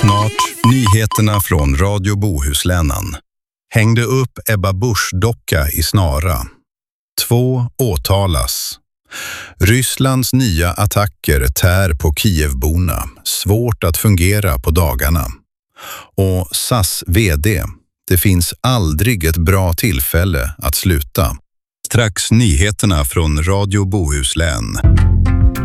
Snart nyheterna från Radio Bohuslänan. Hängde upp Ebba Busch-docka i Snara. 2 åtalas. Rysslands nya attacker tär på Kievborna. Svårt att fungera på dagarna. Och SAS vd. Det finns aldrig ett bra tillfälle att sluta. Strax nyheterna från Radio Bohuslän.